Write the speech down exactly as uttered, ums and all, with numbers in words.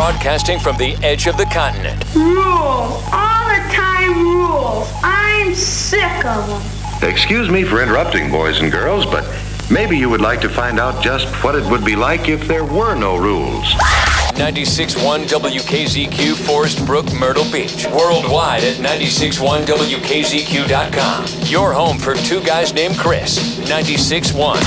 Broadcasting from the edge of the continent. Rules. All the time rules. I'm sick of them. Excuse me for interrupting, boys and girls, but maybe you would like to find out just what it would be like if there were no rules. ninety-six point one W K Z Q, Forest Brook, Myrtle Beach. Worldwide at ninety-six point one W K Z Q dot com. Your home for two guys named Chris. ninety-six point one.